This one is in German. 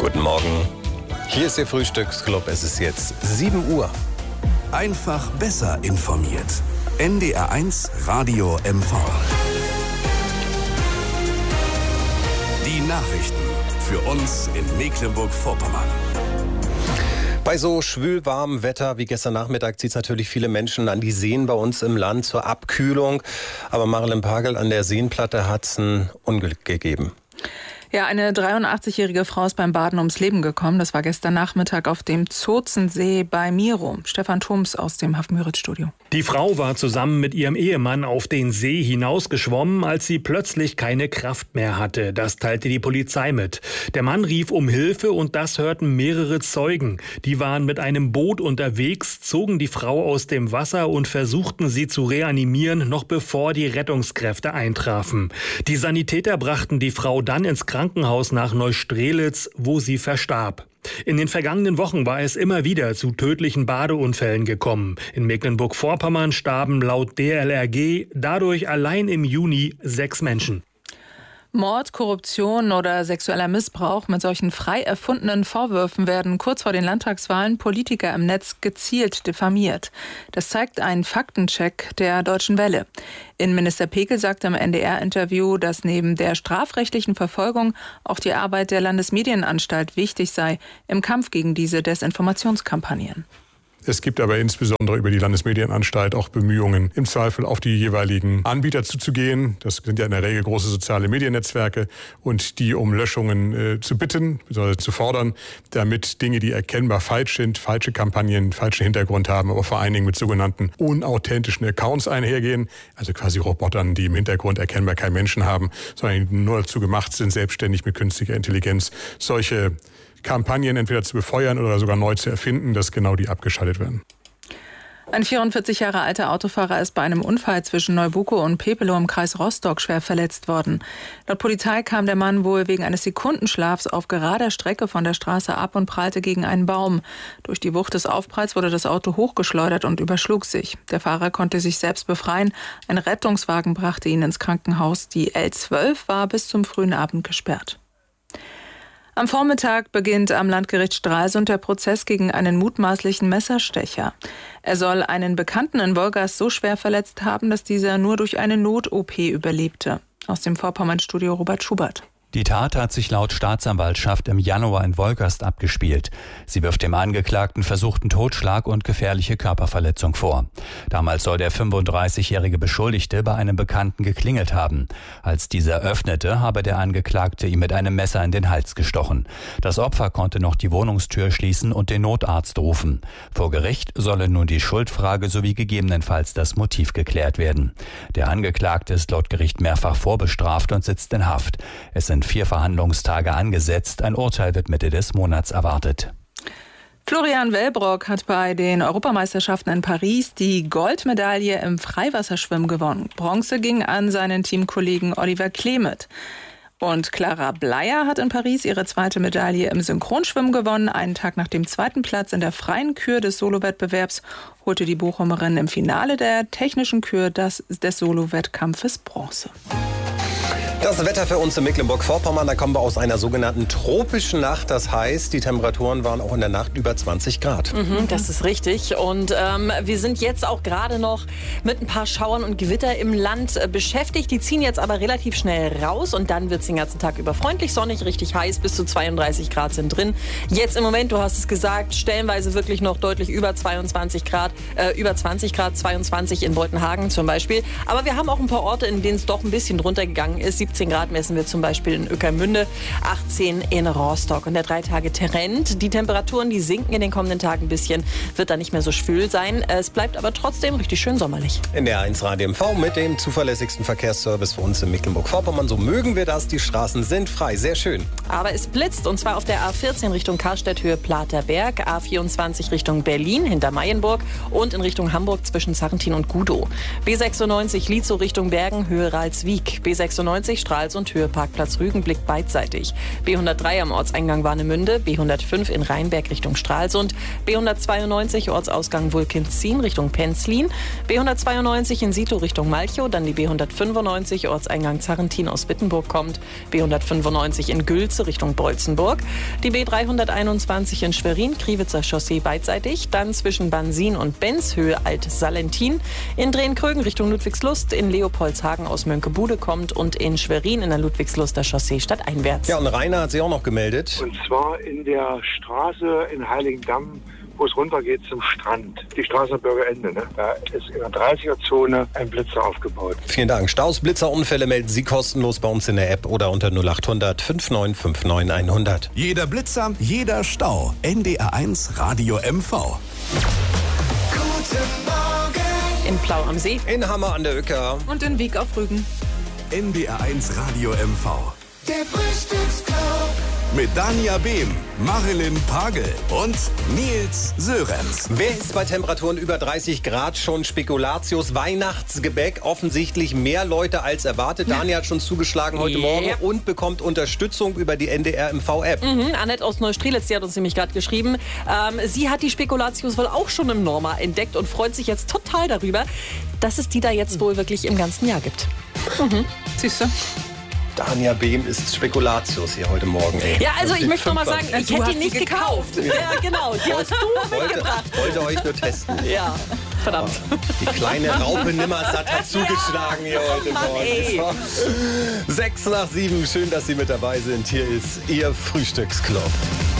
Guten Morgen. Hier ist Ihr Frühstücksclub. Es ist jetzt 7 Uhr. Einfach besser informiert. NDR1 Radio MV. Die Nachrichten für uns in Mecklenburg-Vorpommern. Bei so schwülwarmem Wetter wie gestern Nachmittag zieht es natürlich viele Menschen an die Seen bei uns im Land zur Abkühlung. Aber Marilyn Pagel, an der Seenplatte hat es ein Unglück gegeben. Ja, eine 83-jährige Frau ist beim Baden ums Leben gekommen. Das war gestern Nachmittag auf dem Zozensee bei Miro. Stefan Thoms aus dem Hafen-Müritz-Studio. Die Frau war zusammen mit ihrem Ehemann auf den See hinausgeschwommen, als sie plötzlich keine Kraft mehr hatte. Das teilte die Polizei mit. Der Mann rief um Hilfe und das hörten mehrere Zeugen. Die waren mit einem Boot unterwegs, zogen die Frau aus dem Wasser und versuchten sie zu reanimieren, noch bevor die Rettungskräfte eintrafen. Die Sanitäter brachten die Frau dann ins Krankenhaus nach Neustrelitz, wo sie verstarb. In den vergangenen Wochen war es immer wieder zu tödlichen Badeunfällen gekommen. In Mecklenburg-Vorpommern starben laut DLRG dadurch allein im Juni 6 Menschen. Mord, Korruption oder sexueller Missbrauch. Mit solchen frei erfundenen Vorwürfen werden kurz vor den Landtagswahlen Politiker im Netz gezielt diffamiert. Das zeigt ein Faktencheck der Deutschen Welle. Innenminister Pekel sagte im NDR-Interview, dass neben der strafrechtlichen Verfolgung auch die Arbeit der Landesmedienanstalt wichtig sei im Kampf gegen diese Desinformationskampagnen. Es gibt aber insbesondere über die Landesmedienanstalt auch Bemühungen, im Zweifel auf die jeweiligen Anbieter zuzugehen. Das sind ja in der Regel große soziale Mediennetzwerke und die um Löschungen zu bitten, bzw. zu fordern, damit Dinge, die erkennbar falsch sind, falsche Kampagnen, falschen Hintergrund haben, aber vor allen Dingen mit sogenannten unauthentischen Accounts einhergehen, also quasi Robotern, die im Hintergrund erkennbar keinen Menschen haben, sondern nur dazu gemacht sind, selbstständig mit künstlicher Intelligenz solche Kampagnen entweder zu befeuern oder sogar neu zu erfinden, dass genau die abgeschaltet werden. Ein 44 Jahre alter Autofahrer ist bei einem Unfall zwischen Neubukow und Pepelow im Kreis Rostock schwer verletzt worden. Laut Polizei kam der Mann wohl wegen eines Sekundenschlafs auf gerader Strecke von der Straße ab und prallte gegen einen Baum. Durch die Wucht des Aufpralls wurde das Auto hochgeschleudert und überschlug sich. Der Fahrer konnte sich selbst befreien. Ein Rettungswagen brachte ihn ins Krankenhaus. Die L12 war bis zum frühen Abend gesperrt. Am Vormittag beginnt am Landgericht Stralsund der Prozess gegen einen mutmaßlichen Messerstecher. Er soll einen Bekannten in Wolgast so schwer verletzt haben, dass dieser nur durch eine Not-OP überlebte. Aus dem Vorpommern-Studio Robert Schubert. Die Tat hat sich laut Staatsanwaltschaft im Januar in Wolgast abgespielt. Sie wirft dem Angeklagten versuchten Totschlag und gefährliche Körperverletzung vor. Damals soll der 35-jährige Beschuldigte bei einem Bekannten geklingelt haben. Als dieser öffnete, habe der Angeklagte ihm mit einem Messer in den Hals gestochen. Das Opfer konnte noch die Wohnungstür schließen und den Notarzt rufen. Vor Gericht solle nun die Schuldfrage sowie gegebenenfalls das Motiv geklärt werden. Der Angeklagte ist laut Gericht mehrfach vorbestraft und sitzt in Haft. Es sind 4 Verhandlungstage angesetzt. Ein Urteil wird Mitte des Monats erwartet. Florian Wellbrock hat bei den Europameisterschaften in Paris die Goldmedaille im Freiwasserschwimmen gewonnen. Bronze ging an seinen Teamkollegen Oliver Klemet. Und Clara Bleier hat in Paris ihre 2. Medaille im Synchronschwimmen gewonnen. Einen Tag nach dem 2. Platz in der freien Kür des Solo-Wettbewerbs holte die Bochumerin im Finale der technischen Kür des Solo-Wettkampfes Bronze. Das Wetter für uns in Mecklenburg-Vorpommern, da kommen wir aus einer sogenannten tropischen Nacht. Das heißt, die Temperaturen waren auch in der Nacht über 20 Grad. Das ist richtig. Und wir sind jetzt auch gerade noch mit ein paar Schauern und Gewitter im Land beschäftigt. Die ziehen jetzt aber relativ schnell raus und dann wird es den ganzen Tag über freundlich, sonnig, richtig heiß. Bis zu 32 Grad sind drin. Jetzt im Moment, du hast es gesagt, stellenweise wirklich noch deutlich über 22 Grad, 22 in Beutenhagen zum Beispiel. Aber wir haben auch ein paar Orte, in denen es doch ein bisschen drunter gegangen ist. 17 Grad messen wir zum Beispiel in Ueckermünde, 18 in Rostock. Und der 3-Tage-Trend, die Temperaturen, die sinken in den kommenden Tagen ein bisschen, wird dann nicht mehr so schwül sein. Es bleibt aber trotzdem richtig schön sommerlich. In der 1 Radio MV mit dem zuverlässigsten Verkehrsservice für uns in Mecklenburg-Vorpommern. So mögen wir das. Die Straßen sind frei. Sehr schön. Aber es blitzt und zwar auf der A14 Richtung Karstädt Höhe Platerberg, A24 Richtung Berlin hinter Mayenburg und in Richtung Hamburg zwischen Sarrentin und Gudow. B96 Lietzow Richtung Bergen Höhe Ralswiek. B96 Stralsund, Höhe Parkplatz Rügenblick beidseitig. B103 am Ortseingang Warnemünde, B105 in Rheinberg Richtung Stralsund, B192 Ortsausgang Wulkenzien Richtung Penzlin, B192 in Sito Richtung Malchow, dann die B195 Ortseingang Zarrentin aus Wittenburg kommt, B195 in Gülze Richtung Bolzenburg, die B321 in Schwerin, Kriwitzer Chaussee beidseitig, dann zwischen Bansin und Benz, Höhe Alt-Salentin, in Drehenkrögen Richtung Ludwigslust, in Leopoldshagen aus Mönckebude kommt und in Schwerin in der Ludwigsluster Chaussee stadteinwärts. Ja, und Rainer hat sich auch noch gemeldet. Und zwar in der Straße in Heiligendamm, wo es runtergeht zum Strand. Die Straße am Bürgerende, ne? Da ist in der 30er-Zone ein Blitzer aufgebaut. Vielen Dank. Staus, Blitzer, Unfälle melden Sie kostenlos bei uns in der App oder unter 0800 5959 100. Jeder Blitzer, jeder Stau. NDR1 Radio MV. In Plau am See. In Hammer an der Öcker. Und in Wieg auf Rügen. NDR1 Radio MV. Der Frühstücksclub. Mit Dania Behm, Marilyn Pagel und Nils Sörenz. Wer isst bei Temperaturen über 30 Grad schon Spekulatius Weihnachtsgebäck? Offensichtlich mehr Leute als erwartet. Dania hat schon zugeschlagen heute Morgen und bekommt Unterstützung über die NDR MV-App. Annette aus Neustrelitz, die hat uns nämlich gerade geschrieben. Sie hat die Spekulatius wohl auch schon im Norma entdeckt und freut sich jetzt total darüber, dass es die da jetzt wohl wirklich im ganzen Jahr gibt. Siehst du? Dania Behm ist Spekulatius hier heute Morgen. Ey. Ja, also ich möchte noch mal sagen, ich hätte die nicht sie gekauft. Ja, genau. Die hast du mitgebracht. Wollte euch nur testen. Ja, verdammt. Die kleine Raupe Nimmersatt hat zugeschlagen hier heute Morgen. 6 nach 7. Schön, dass Sie mit dabei sind. Hier ist Ihr Frühstücksclub.